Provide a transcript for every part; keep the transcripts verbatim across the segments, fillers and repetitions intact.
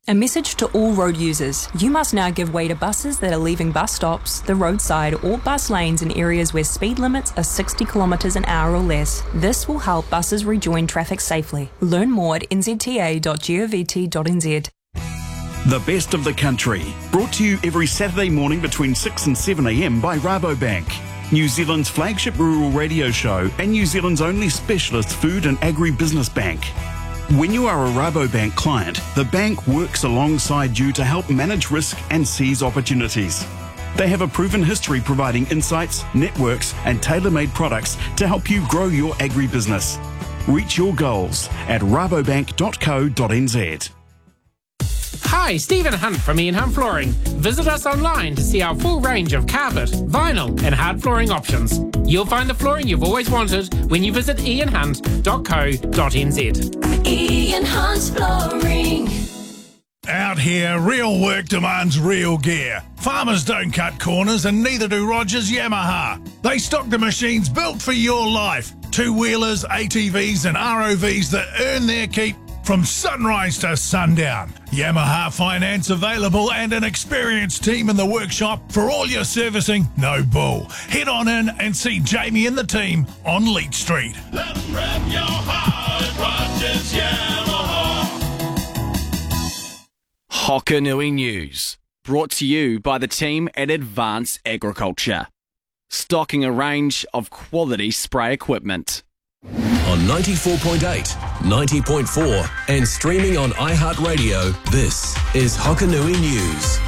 A message to all road users. You must now give way to buses that are leaving bus stops, the roadside or bus lanes in areas where speed limits are sixty kilometres an hour or less. This will help buses rejoin traffic safely. Learn more at n z t a dot govt dot n z. The best of the country, brought to you every Saturday morning between six and seven a m by Rabobank. New Zealand's flagship rural radio show and New Zealand's only specialist food and agri-business bank. When you are a Rabobank client, the bank works alongside you to help manage risk and seize opportunities. They have a proven history providing insights, networks and tailor-made products to help you grow your agri-business. Reach your goals at rabobank dot co dot n z. Hi, Stephen Hunt from Ian Hunt Flooring. Visit us online to see our full range of carpet, vinyl and hard flooring options. You'll find the flooring you've always wanted when you visit ian hunt dot co dot n z. Ian Hunt Flooring. Out here, real work demands real gear. Farmers don't cut corners and neither do Rogers Yamaha. They stock the machines built for your life. Two-wheelers, A T Vs and R O Vs that earn their keep from sunrise to sundown. Yamaha finance available and an experienced team in the workshop for all your servicing, no bull. Head on in and see Jamie and the team on Leach Street. Let them rep your heart at Rogers Yamaha. Hokanui News, brought to you by the team at Advance Agriculture. Stocking a range of quality spray equipment. On ninety-four point eight, ninety point four and streaming on iHeartRadio, this is Hokanui News.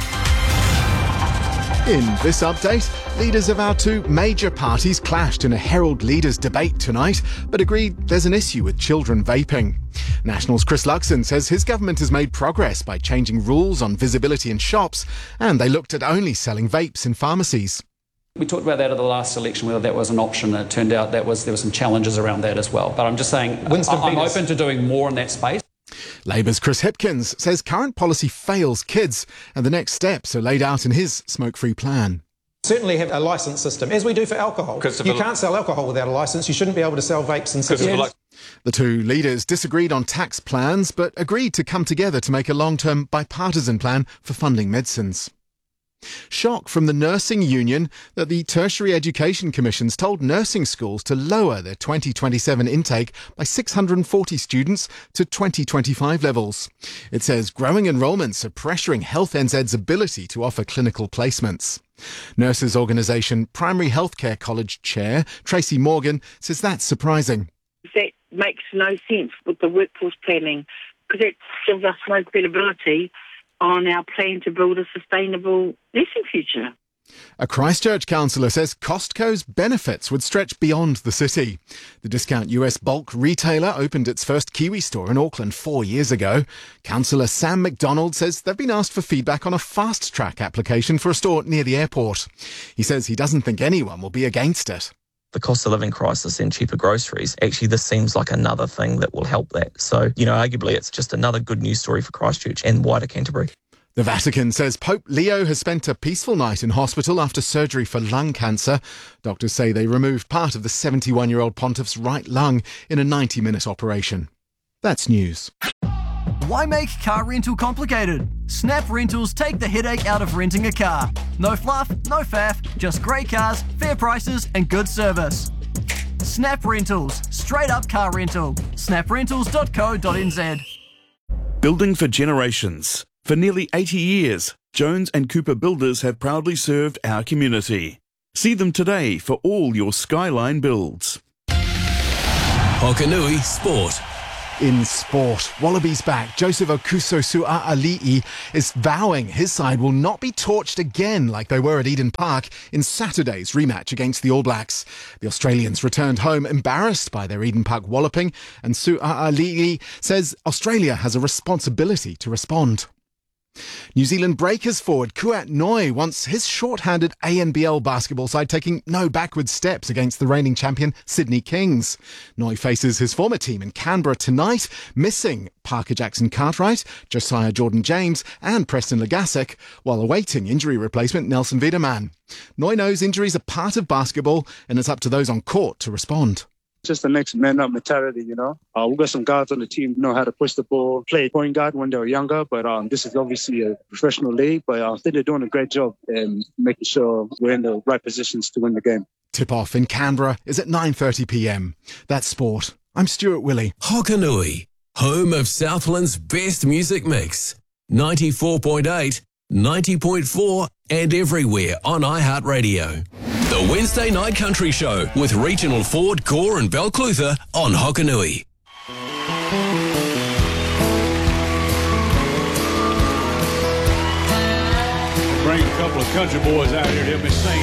In this update, leaders of our two major parties clashed in a Herald Leaders debate tonight, but agreed there's an issue with children vaping. National's Chris Luxon says his government has made progress by changing rules on visibility in shops, and they looked at only selling vapes in pharmacies. We talked about that at the last election, whether that was an option, and it turned out that was there were some challenges around that as well. But I'm just saying, Winston I'm Peters. open to doing more in that space. Labour's Chris Hipkins says current policy fails kids, and the next steps are laid out in his smoke-free plan. Certainly have a licence system, as we do for alcohol. You can't sell alcohol without a licence. You shouldn't be able to sell vapes and cigarettes. The two leaders disagreed on tax plans, but agreed to come together to make a long-term bipartisan plan for funding medicines. Shock from the Nursing Union that the Tertiary Education Commission's told nursing schools to lower their twenty twenty-seven intake by six hundred forty students to twenty twenty-five levels. It says growing enrolments are pressuring Health N Z's ability to offer clinical placements. Nurses Organisation Primary Healthcare College Chair Tracy Morgan says that's surprising. That makes no sense with the workforce planning, because it gives us no credibility on our plan to build a sustainable nursing future. A Christchurch councillor says Costco's benefits would stretch beyond the city. The discount U S bulk retailer opened its first Kiwi store in Auckland four years ago. Councillor Sam McDonald says they've been asked for feedback on a fast-track application for a store near the airport. He says he doesn't think anyone will be against it. The cost of living crisis and cheaper groceries, actually this seems like another thing that will help that. So, you know, arguably it's just another good news story for Christchurch and wider Canterbury. The Vatican says Pope Leo has spent a peaceful night in hospital after surgery for lung cancer. Doctors say they removed part of the seventy-one-year-old pontiff's right lung in a ninety-minute operation. That's news. Why make car rental complicated? Snap Rentals take the headache out of renting a car. No fluff, no faff, just great cars, fair prices and good service. Snap Rentals, straight up car rental. snap rentals dot co dot n z. Building for generations. For nearly eighty years, Jones and Cooper Builders have proudly served our community. See them today for all your Skyline builds. Hokanui Sport. In sport, Wallabies back Joseph Okuso-Sua'ali'i is vowing his side will not be torched again like they were at Eden Park in Saturday's rematch against the All Blacks. The Australians returned home embarrassed by their Eden Park walloping, and Sua'ali'i says Australia has a responsibility to respond. New Zealand Breakers forward Kuat Noi wants his short-handed A N B L basketball side taking no backward steps against the reigning champion Sydney Kings. Noi faces his former team in Canberra tonight, missing Parker Jackson-Cartwright, Josiah Jordan-James and Preston Legassick, while awaiting injury replacement Nelson Wiedemann. Noi knows injuries are part of basketball and it's up to those on court to respond. Just the next man up mentality, you know. Uh, we've got some guys on the team who know how to push the ball, play point guard when they were younger, but um, this is obviously a professional league, but uh, I think they're doing a great job in making sure we're in the right positions to win the game. Tip-off in Canberra is at nine thirty p m. That's sport. I'm Stuart Willie. Hokanui, home of Southland's best music mix. ninety-four point eight, ninety point four and everywhere on iHeartRadio. The Wednesday Night Country Show with Regional Ford, Gore and Balclutha on Hokanui. Bring a couple of country boys out here to help me sing.